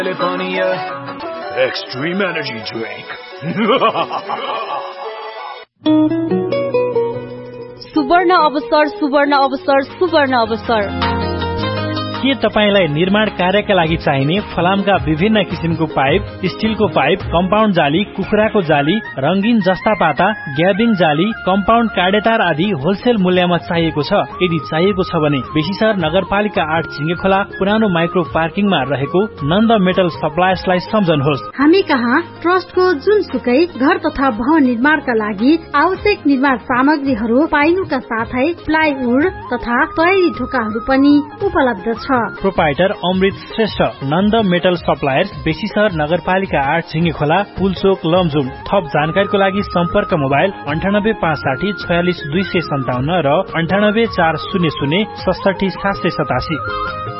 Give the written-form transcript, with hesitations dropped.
Extreme energy drink. सुवर्ण अवसर सुवर्ण अवसर सुवर्ण अवसर। के तपाईलाई निर्माण कार्यका लागि चाहिने फलामका विभिन्न किसिमको पाइप, स्टिलको पाइप, कम्पाउन्ड जाली, कुखुराको जाली, रंगीन जस्ता पाता, ग्याबिङ जाली, कम्पाउन्ड काडेतार आदि होलसेल मूल्यमा चाहिएको छ? यदि चाहिएको छ भने बेसीसर नगरपालिका 8 झिंगेखोला पुरानो माइक्रो पार्किङमा रहेको नन्द मेटल सप्लायर्सलाई सम्झनुहोस्। हामी कहाँ ट्रस्टको जुनसुकै घर तथा भवन निर्माणका लागि आवश्यक निर्माण सामग्रीहरू पाइनुका साथै प्लाइवुड तथा तयारी ढोकाहरू पनि उपलब्ध छ। प्रोपाइटर अमृत श्रेष्ठ, नन्द मेटल सप्लायर्स, बेसीसर नगरपालिका 8 झिंगेखोला, पुलचोक, लमजुम। थप जानकारीको लागि सम्पर्क मोबाइल 9856 46 257 र 98 400 66 787।